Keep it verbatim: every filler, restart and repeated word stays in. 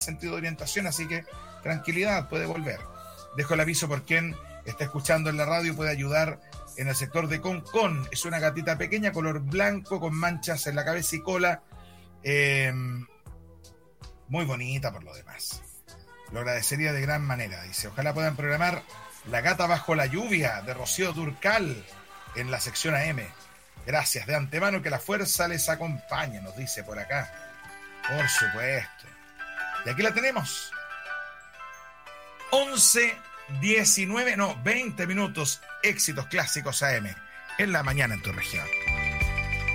sentido de orientación, así que tranquilidad, puede volver. Dejo el aviso por quien está escuchando en la radio, puede ayudar en el sector de Concón. Es una gatita pequeña, color blanco, con manchas en la cabeza y cola. Eh, muy bonita por lo demás. Lo agradecería de gran manera. Dice, ojalá puedan programar La Gata Bajo la Lluvia de Rocío Durcal en la sección A M. Gracias de antemano, que la fuerza les acompañe, nos dice por acá. Por supuesto. Y aquí la tenemos. once, diecinueve, no, veinte minutos. Éxitos clásicos A M en la mañana en tu región.